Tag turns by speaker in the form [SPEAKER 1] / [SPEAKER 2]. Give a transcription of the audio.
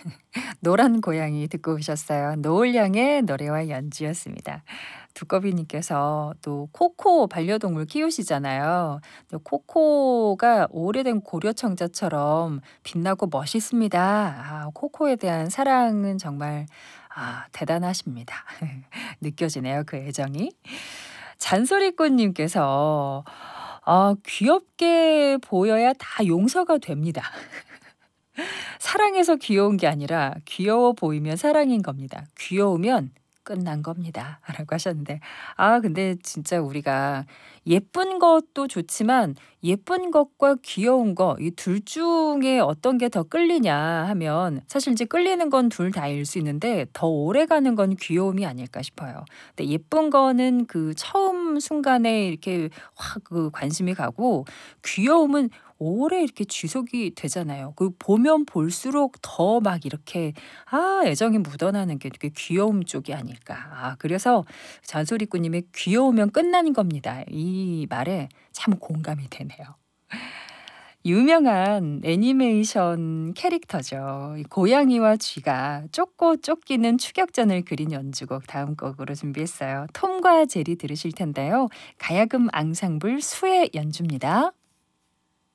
[SPEAKER 1] 노란 고양이 듣고 오셨어요. 노을양의 노래와 연주였습니다. 두꺼비님께서 또 코코 반려동물 키우시잖아요. 또 코코가 오래된 고려청자처럼 빛나고 멋있습니다. 코코에 대한 사랑은 정말 대단하십니다. 느껴지네요, 그 애정이. 잔소리꾼님께서 귀엽게 보여야 다 용서가 됩니다. 사랑해서 귀여운 게 아니라 귀여워 보이면 사랑인 겁니다. 귀여우면 끝난 겁니다. 라고 하셨는데, 근데 진짜 우리가 예쁜 것도 좋지만 예쁜 것과 귀여운 거, 이 둘 중에 어떤 게 더 끌리냐 하면 사실 이제 끌리는 건 둘 다일 수 있는데 더 오래 가는 건 귀여움이 아닐까 싶어요. 근데 예쁜 거는 그 처음 순간에 이렇게 확 그 관심이 가고 귀여움은 오래 이렇게 지속이 되잖아요. 그 보면 볼수록 더 막 이렇게 애정이 묻어나는 게 되게 귀여움 쪽이 아닐까. 그래서 잔소리꾼님의 "귀여우면 끝나는 겁니다." 이 말에 참 공감이 되네요. 유명한 애니메이션 캐릭터죠. 이 고양이와 쥐가 쫓고 쫓기는 추격전을 그린 연주곡 다음 곡으로 준비했어요. 톰과 제리 들으실 텐데요. 가야금 앙상블 수의 연주입니다.